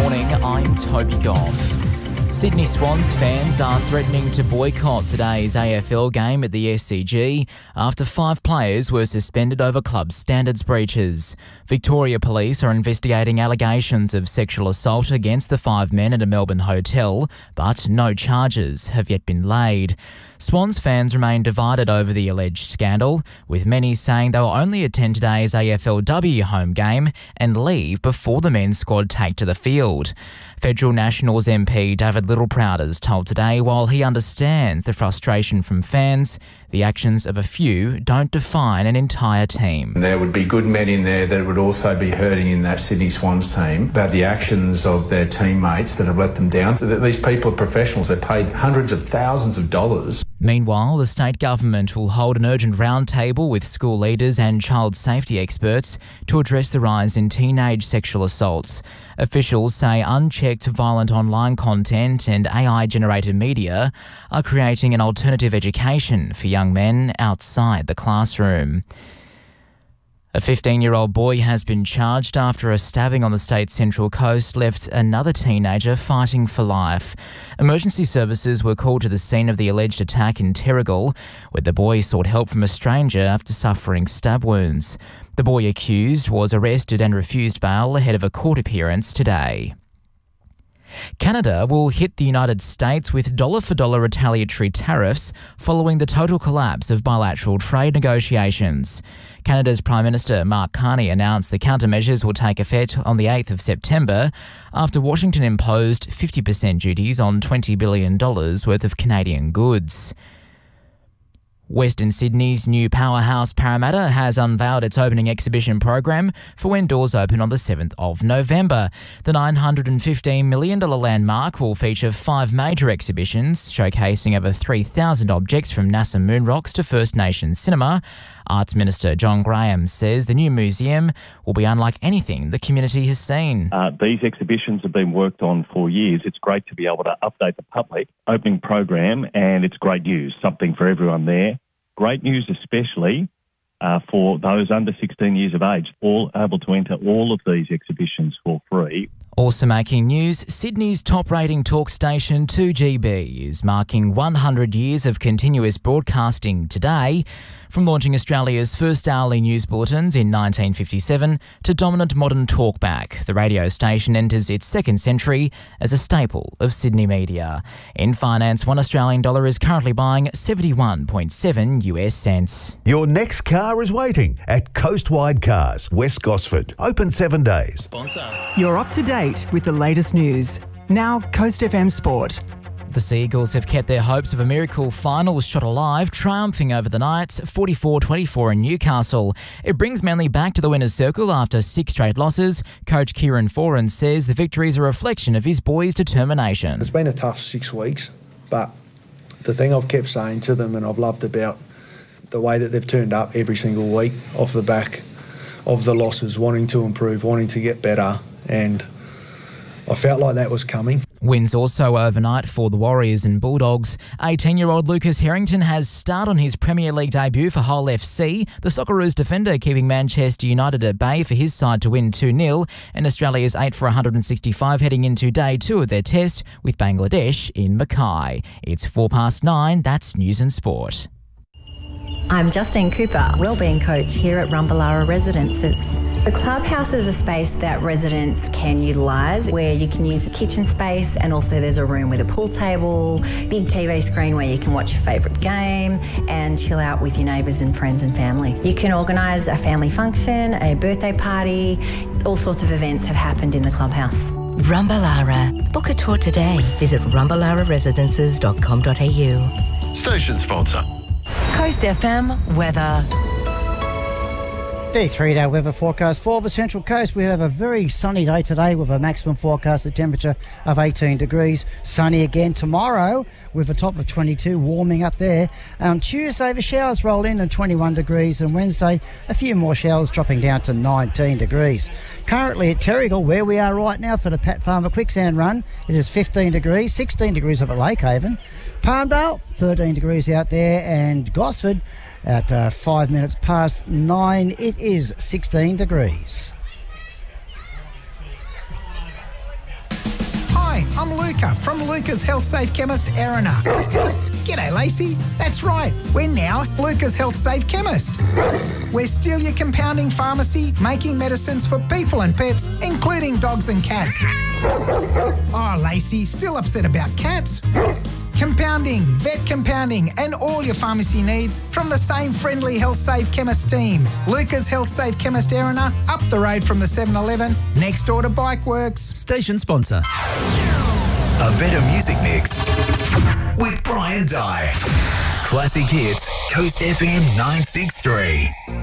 morning, I'm Toby Goff. Sydney Swans fans are threatening to boycott today's AFL game at the SCG after 5 players were suspended over club standards breaches. Victoria Police are investigating allegations of sexual assault against the 5 men at a Melbourne hotel, but no charges have yet been laid. Swans fans remain divided over the alleged scandal, with many saying they will only attend today's AFLW home game and leave before the men's squad take to the field. Federal Nationals MP David Littleproud told Today while he understands the frustration from fans, the actions of a few don't define an entire team. There would be good men in there that would also be hurting in that Sydney Swans team about the actions of their teammates that have let them down. These people are professionals. They're paid hundreds of thousands of dollars. Meanwhile, the state government will hold an urgent roundtable with school leaders and child safety experts to address the rise in teenage sexual assaults. Officials say unchecked violent online content and AI-generated media are creating an alternative education for young men outside the classroom. A 15-year-old boy has been charged after a stabbing on the state's Central Coast left another teenager fighting for life. Emergency services were called to the scene of the alleged attack in Terrigal, where the boy sought help from a stranger after suffering stab wounds. The boy accused was arrested and refused bail ahead of a court appearance today. Canada will hit the United States with dollar-for-dollar retaliatory tariffs following the total collapse of bilateral trade negotiations. Canada's Prime Minister Mark Carney announced the countermeasures will take effect on the 8th of September after Washington imposed 50% duties on $20 billion worth of Canadian goods. Western Sydney's new powerhouse Parramatta has unveiled its opening exhibition program for when doors open on the 7th of November. The $915 million landmark will feature 5 major exhibitions showcasing over 3,000 objects from NASA moon rocks to First Nations cinema. Arts Minister John Graham says the new museum will be unlike anything the community has seen. These exhibitions have been worked on for years. It's great to be able to update the public. Opening program, and it's great news, something for everyone there. Great news especially for those under 16 years of age, all able to enter all of these exhibitions for free. Also making news, Sydney's top-rating talk station 2GB is marking 100 years of continuous broadcasting today. From launching Australia's first hourly news bulletins in 1957 to dominant modern talkback, the radio station enters its second century as a staple of Sydney media. In finance, $1 Australian dollar is currently buying 71.7 US cents. Your next car is waiting at Coastwide Cars, West Gosford. Open 7 days. Sponsor. You're up to date with the latest news. Now, Coast FM Sport. The Seagulls have kept their hopes of a miracle finals shot alive, triumphing over the Knights 44-24 in Newcastle. It brings Manly back to the winner's circle after 6 straight losses. Coach Kieran Foran says the victory is a reflection of his boys' determination. It's been a tough 6 weeks, but the thing I've kept saying to them and I've loved about the way that they've turned up every single week off the back of the losses, wanting to improve, wanting to get better, and I felt like that was coming. Wins also overnight for the Warriors and Bulldogs. 18-year-old Lucas Harrington has starred on his Premier League debut for Hull FC. The Socceroos defender keeping Manchester United at bay for his side to win 2-0, and Australia's 8 for 165 heading into day 2 of their test with Bangladesh in Mackay. It's 9:04. That's News and Sport. I'm Justine Cooper, Wellbeing Coach here at Rumballara Residences. The clubhouse is a space that residents can utilise, where you can use a kitchen space, and also there's a room with a pool table, big TV screen where you can watch your favourite game and chill out with your neighbours and friends and family. You can organise a family function, a birthday party, all sorts of events have happened in the clubhouse. Rumballara. Book a tour today. Visit rumballararesidences.com.au. Station sponsor. Coast FM weather. The 3-day weather forecast for the Central Coast. We have a very sunny day today with a maximum forecasted temperature of 18 degrees. Sunny again tomorrow with a top of 22, warming up there. On Tuesday, the showers roll in at 21 degrees, and Wednesday, a few more showers dropping down to 19 degrees. Currently at Terrigal, where we are right now for the Pat Farmer Quicksand Run, it is 15 degrees, 16 degrees up at Lakehaven. Palmdale, 13 degrees out there, and Gosford, at 5 minutes past 9, it is 16 degrees. I'm Luca from Luca's Health Safe Chemist, Erina. G'day, Lacey. That's right. We're now Luca's Health Safe Chemist. We're still your compounding pharmacy, making medicines for people and pets, including dogs and cats. Oh, Lacey, still upset about cats? Compounding, vet compounding, and all your pharmacy needs from the same friendly Health Safe Chemist team. Luca's Health Safe Chemist, Erina, up the road from the 7-Eleven, next door to Bikeworks. Station sponsor. A better music mix with Brian Dye. Classic hits, Coast FM 963.